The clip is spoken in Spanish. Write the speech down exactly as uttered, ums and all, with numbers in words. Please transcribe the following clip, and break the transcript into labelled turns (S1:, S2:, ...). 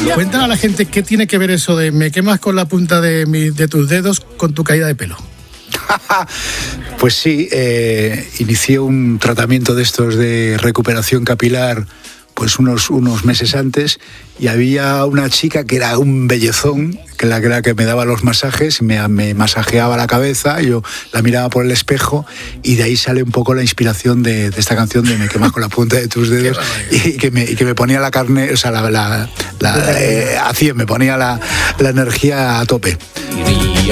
S1: Cuéntale a la gente qué tiene que ver eso de me quemas con la punta de, mi, de tus dedos con tu caída de pelo.
S2: Pues sí, eh, inicié un tratamiento de estos de recuperación capilar pues unos, unos meses antes, y había una chica que era un bellezón, que la que era que me daba los masajes, me, me masajeaba la cabeza, yo la miraba por el espejo, y de ahí sale un poco la inspiración de, de esta canción de Me quemas con la punta de tus dedos, y que, me, y que me ponía la carne, o sea, la, la, la, eh, a cien, me ponía la, la energía a tope.